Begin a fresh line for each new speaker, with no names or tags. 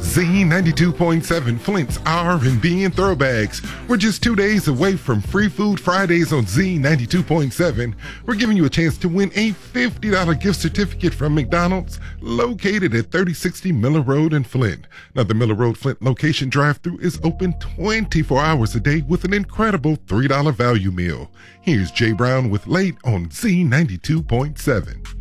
Z92.7, Flint's R&B and throwbacks. We're just 2 days away from Free Food Fridays on Z92.7. We're giving you a chance to win a $50 gift certificate from McDonald's, located at 3060 Miller Road in Flint. Now, the Miller Road Flint location drive-thru is open 24 hours a day with an incredible $3 value meal. Here's Jay Brown with Late on Z92.7.